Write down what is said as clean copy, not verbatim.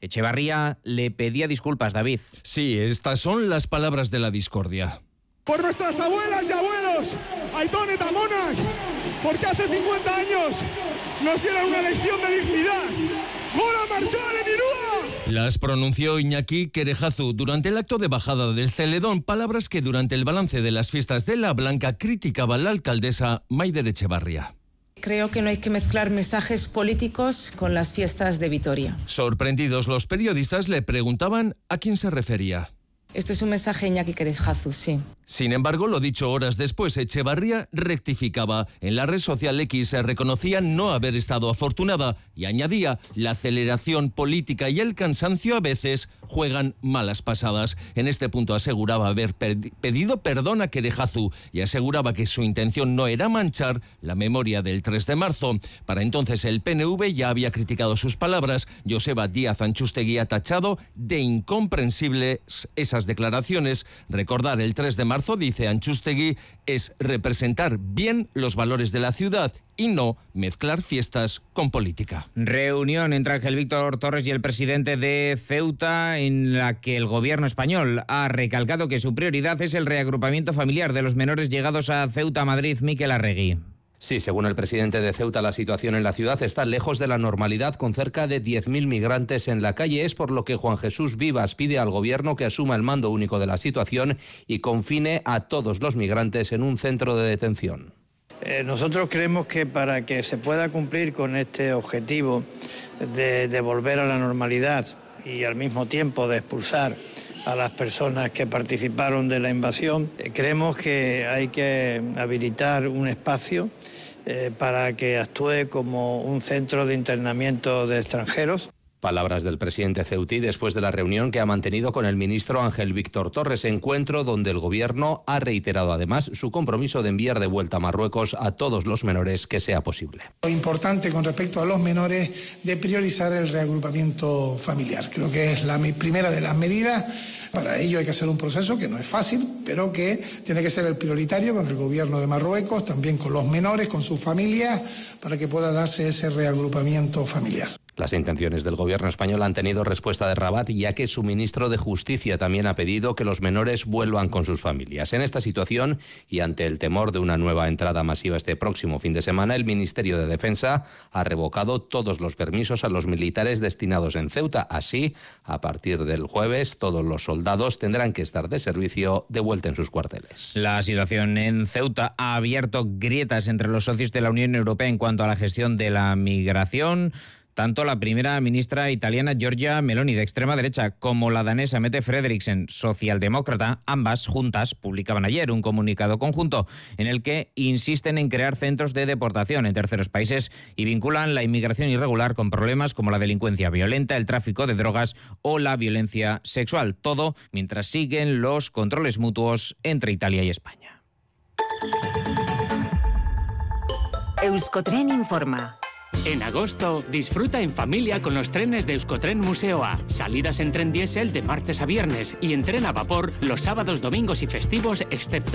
Echevarría le pedía disculpas, David. Sí, estas son las palabras de la discordia. Por nuestras abuelas y abuelos, Aitón eta Amonak, porque hace 50 años nos dieron una lección de dignidad. ¡Gora marchar en Irúa! Las pronunció Iñaki Querejazu durante el acto de bajada del Celedón, palabras que durante el balance de las fiestas de La Blanca criticaba la alcaldesa Maider Echevarría. Creo que no hay que mezclar mensajes políticos con las fiestas de Vitoria. Sorprendidos, los periodistas le preguntaban a quién se refería. Esto es un mensaje Iñaki Querejazu, sí. Sin embargo, lo dicho horas después, Echevarría rectificaba. En la red social X se reconocía no haber estado afortunada y añadía: la aceleración política y el cansancio a veces juegan malas pasadas. En este punto aseguraba haber pedido perdón a Querejazu y aseguraba que su intención no era manchar la memoria del 3 de marzo. Para entonces el PNV ya había criticado sus palabras. Joseba Díaz Antxustegi ha tachado de incomprensibles esas declaraciones. Recordar el 3 de marzo, dice Antxustegi, es representar bien los valores de la ciudad y no mezclar fiestas con política. Reunión entre Ángel Víctor Torres y el presidente de Ceuta, en la que el gobierno español ha recalcado que su prioridad es el reagrupamiento familiar de los menores llegados a Ceuta, Madrid. Miquel Arregui. Sí, según el presidente de Ceuta, la situación en la ciudad está lejos de la normalidad, con cerca de 10.000 migrantes en la calle. Es por lo que Juan Jesús Vivas pide al gobierno que asuma el mando único de la situación y confine a todos los migrantes en un centro de detención. Nosotros creemos que para que se pueda cumplir con este objetivo de volver a la normalidad y al mismo tiempo de expulsar a las personas que participaron de la invasión, creemos que hay que habilitar un espacio para que actúe como un centro de internamiento de extranjeros. Palabras del presidente ceutí después de la reunión que ha mantenido con el ministro Ángel Víctor Torres, encuentro donde el gobierno ha reiterado además su compromiso de enviar de vuelta a Marruecos a todos los menores que sea posible. Lo importante con respecto a los menores de priorizar el reagrupamiento familiar. Creo que es la primera de las medidas. Para ello hay que hacer un proceso que no es fácil, pero que tiene que ser el prioritario con el gobierno de Marruecos, también con los menores, con sus familias, para que pueda darse ese reagrupamiento familiar. Las intenciones del gobierno español han tenido respuesta de Rabat, ya que su ministro de Justicia también ha pedido que los menores vuelvan con sus familias. En esta situación y ante el temor de una nueva entrada masiva este próximo fin de semana, el Ministerio de Defensa ha revocado todos los permisos a los militares destinados en Ceuta. Así, a partir del jueves, todos los soldados tendrán que estar de servicio de vuelta en sus cuarteles. La situación en Ceuta ha abierto grietas entre los socios de la Unión Europea en cuanto a la gestión de la migración. Tanto la primera ministra italiana Giorgia Meloni, de extrema derecha, como la danesa Mette Frederiksen, socialdemócrata, ambas juntas publicaban ayer un comunicado conjunto en el que insisten en crear centros de deportación en terceros países y vinculan la inmigración irregular con problemas como la delincuencia violenta, el tráfico de drogas o la violencia sexual. Todo mientras siguen los controles mutuos entre Italia y España. Euskotren informa. En agosto, disfruta en familia con los trenes de Euskotren Museo A. Salidas en tren diésel de martes a viernes y en tren a vapor los sábados, domingos y festivos, excepto